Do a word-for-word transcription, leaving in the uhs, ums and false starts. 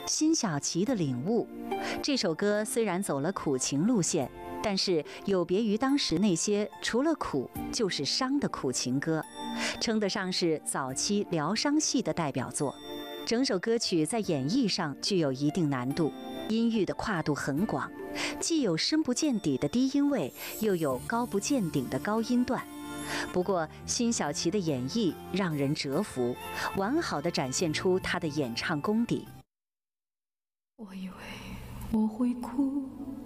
辛晓琪的领悟。这首歌虽然走了苦情路线，但是有别于当时那些除了苦就是伤的苦情歌，称得上是早期疗伤系的代表作。整首歌曲在演绎上具有一定难度，音域的跨度很广，既有深不见底的低音位，又有高不见顶的高音段。不过辛晓琪的演绎让人折服，完好地展现出她的演唱功底。 我以为我会哭，